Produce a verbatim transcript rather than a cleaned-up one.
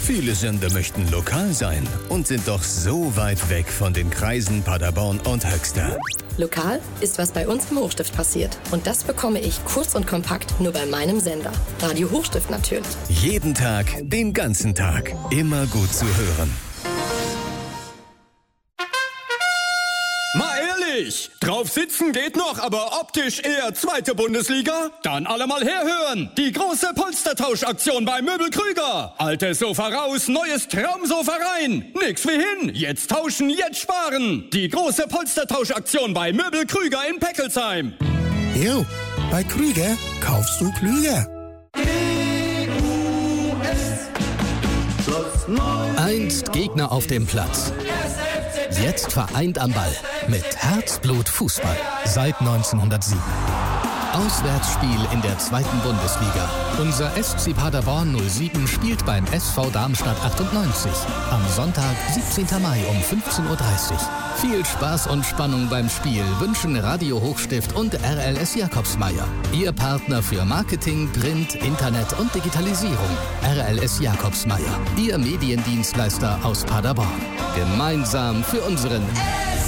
Viele Sender möchten lokal sein und sind doch so weit weg von den Kreisen Paderborn und Höxter. Lokal ist, was bei uns im Hochstift passiert. Und das bekomme ich kurz und kompakt nur bei meinem Sender. Radio Hochstift natürlich. Jeden Tag, den ganzen Tag. Immer gut zu hören. Mal ehrlich, drauf sitzen geht noch, aber optisch eher zweite Bundesliga? Dann alle mal herhören. Die große Polstertauschaktion bei Möbel Krüger. Altes Sofa raus, neues Traumsofa rein. Nix wie hin. Jetzt tauschen, jetzt sparen. Die große Polstertauschaktion bei Möbel Krüger in Peckelsheim. Jo, bei Krüger kaufst du klüger. Einst Gegner auf dem Platz. Jetzt vereint am Ball mit Herzblut Fußball seit neunzehnhundertsieben. Auswärtsspiel in der zweiten Bundesliga. Unser S C Paderborn null sieben spielt beim S V Darmstadt achtundneunzig. Am Sonntag, siebzehnten Mai um fünfzehn Uhr dreißig. Viel Spaß und Spannung beim Spiel wünschen Radio Hochstift und R L S Jakobsmeyer. Ihr Partner für Marketing, Print, Internet und Digitalisierung. R L S Jakobsmeyer. Ihr Mediendienstleister aus Paderborn. Gemeinsam für unseren